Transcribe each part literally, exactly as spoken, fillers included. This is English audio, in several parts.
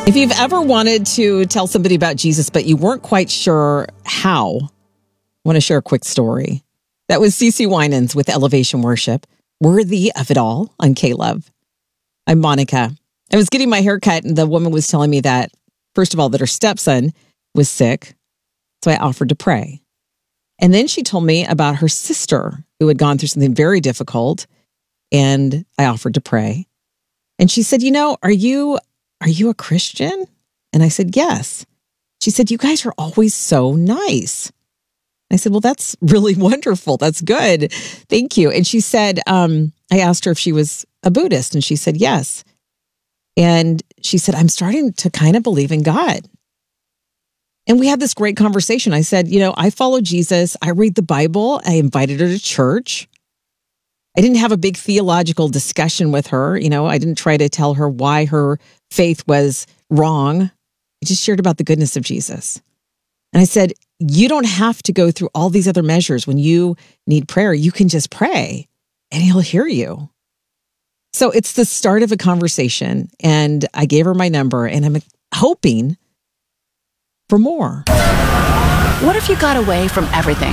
If you've ever wanted to tell somebody about Jesus, but you weren't quite sure how, I want to share a quick story. That was CeCe Winans with Elevation Worship, Worthy of It All on K-Love. I'm Monica. I was getting my hair cut, and the woman was telling me that, first of all, that her stepson was sick, so I offered to pray. And then she told me about her sister who had gone through something very difficult, and I offered to pray. And she said, you know, are you are you a Christian? And I said, yes. She said, you guys are always so nice. I said, well, that's really wonderful. That's good. Thank you. And she said, um, I asked her if she was a Buddhist, and she said, yes. And she said, I'm starting to kind of believe in God. And we had this great conversation. I said, you know, I follow Jesus. I read the Bible. I invited her to church. I didn't have a big theological discussion with her. You know, I didn't try to tell her why her faith was wrong. I just shared about the goodness of Jesus. And I said, you don't have to go through all these other measures when you need prayer. You can just pray and he'll hear you. So it's the start of a conversation. And I gave her my number, and I'm hoping for more. What if you got away from everything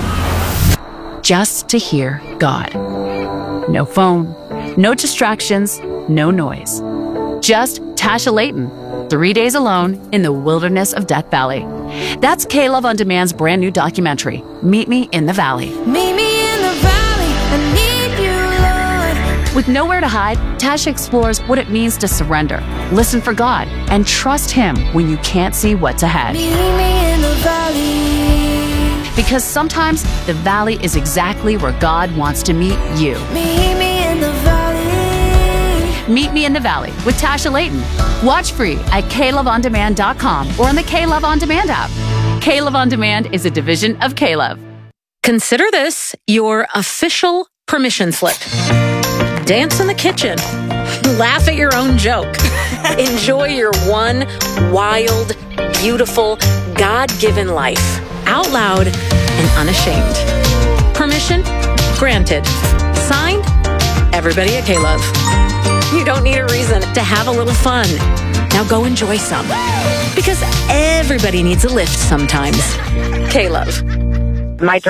just to hear God? No phone, no distractions, no noise. Just Tasha Layton, three days alone in the wilderness of Death Valley. That's K-Love On Demand's brand new documentary, Meet Me in the Valley. Meet me in the valley, I need you, Lord. With nowhere to hide, Tasha explores what it means to surrender, listen for God, and trust Him when you can't see what's ahead. Meet me in the valley. Because sometimes the valley is exactly where God wants to meet you. Meet me in the valley. Meet Me in the Valley with Tasha Layton. Watch free at K Love On Demand dot com or on the K-Love On Demand app. K-Love On Demand is a division of K-Love. Consider this your official permission slip. Dance in the kitchen. Laugh at your own joke. Enjoy your one wild, beautiful, God-given life. Out loud and unashamed. Permission granted. Signed, everybody at K-Love. You don't need a reason to have a little fun. Now go enjoy some. Because everybody needs a lift sometimes. K-Love. My